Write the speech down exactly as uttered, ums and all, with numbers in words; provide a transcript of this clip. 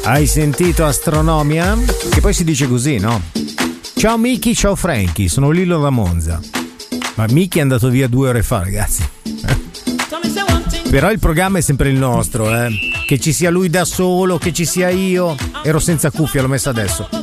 Hai sentito Astronomia? Che poi si dice così, no? Ciao Miki, ciao Frankie, sono Lillo da Monza. Ma Miki è andato via due ore fa, ragazzi. Però il programma è sempre il nostro, eh. Che ci sia lui da solo, che ci sia io. Ero senza cuffia, l'ho messa adesso.